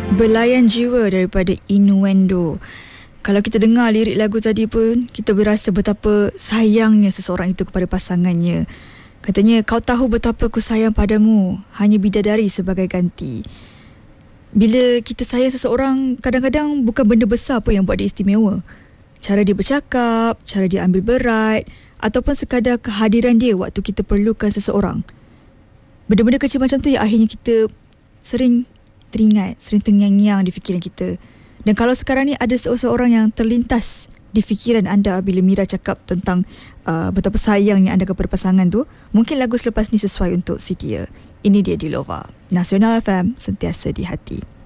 Belayan jiwa daripada Innuendo. Kalau kita dengar lirik lagu tadi pun, kita berasa betapa sayangnya seseorang itu kepada pasangannya. Katanya, kau tahu betapa ku sayang padamu, hanya bidadari sebagai ganti. Bila kita sayang seseorang, kadang-kadang bukan benda besar pun yang buat dia istimewa. Cara dia bercakap, cara dia ambil berat, ataupun sekadar kehadiran dia waktu kita perlukan seseorang. Benda-benda kecil macam tu yang akhirnya kita sering teringat, sering terngiang-ngiang di fikiran kita. Dan kalau sekarang ni ada seseorang yang terlintas di fikiran anda bila Mira cakap tentang betapa sayangnya anda kepada pasangan tu, mungkin lagu selepas ni sesuai untuk si dia. Ini dia Dilova. Nasional FM, sentiasa di hati.